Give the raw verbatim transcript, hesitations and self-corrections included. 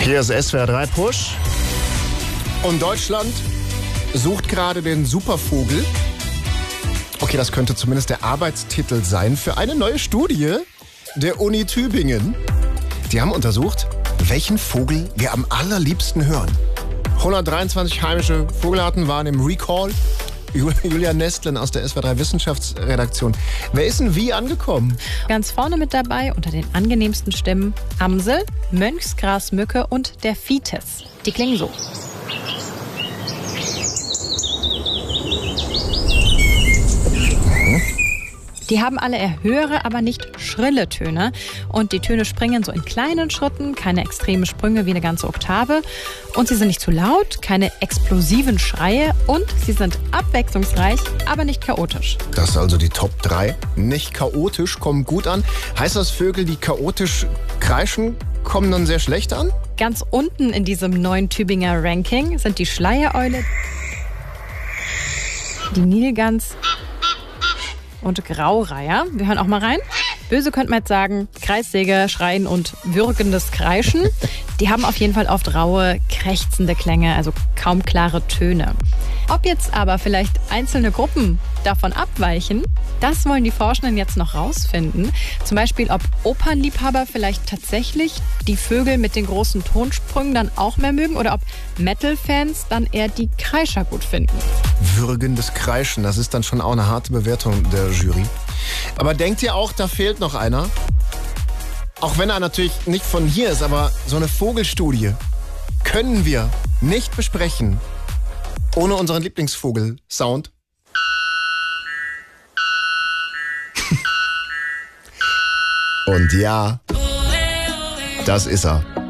Hier ist S W R drei Push. Und Deutschland sucht gerade den Supervogel. Okay, das könnte zumindest der Arbeitstitel sein für eine neue Studie der Uni Tübingen. Die haben untersucht, welchen Vogel wir am allerliebsten hören. hundertdreiundzwanzig heimische Vogelarten waren im Recall. Julia Nestlen aus der S W R drei Wissenschaftsredaktion. Wer ist denn wie angekommen? Ganz vorne mit dabei unter den angenehmsten Stimmen Amsel, Mönchsgrasmücke und der Vitis. Die klingen so. Die haben alle eher höhere, aber nicht schrille Töne. Und die Töne springen so in kleinen Schritten, keine extremen Sprünge wie eine ganze Oktave. Und sie sind nicht zu laut, keine explosiven Schreie. Und sie sind abwechslungsreich, aber nicht chaotisch. Das ist also die Top drei. Nicht chaotisch, kommen gut an. Heißt das, Vögel, die chaotisch kreischen, kommen dann sehr schlecht an? Ganz unten in diesem neuen Tübinger Ranking sind die Schleiereule, die Nilgans und Graureiher. Wir hören auch mal rein. Böse könnte man jetzt sagen, Kreissäge, Schreien und würgendes Kreischen. Die haben auf jeden Fall oft raue, krächzende Klänge, also kaum klare Töne. Ob jetzt aber vielleicht einzelne Gruppen davon abweichen, das wollen die Forschenden jetzt noch rausfinden. Zum Beispiel, ob Opernliebhaber vielleicht tatsächlich die Vögel mit den großen Tonsprüngen dann auch mehr mögen oder ob Metal-Fans dann eher die Kreischer gut finden. Würgendes Kreischen, das ist dann schon auch eine harte Bewertung der Jury. Aber denkt ihr auch, da fehlt noch einer? Auch wenn er natürlich nicht von hier ist, aber so eine Vogelstudie können wir nicht besprechen ohne unseren Lieblingsvogel-Sound. Und ja, das ist er.